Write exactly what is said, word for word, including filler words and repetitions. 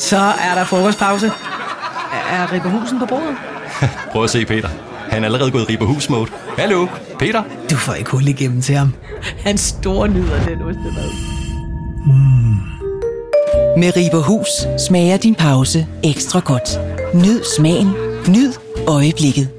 Så er der frokostpause. Er Ripperhusen på bordet? Prøv at se Peter. Han er allerede gået i Ripperhus-mode. Hallo, Peter? Du får ikke hul igennem til ham. Han store nyder den ostemad. Mm. Med Ripperhus smager din pause ekstra godt. Nyd smagen. Nyd øjeblikket.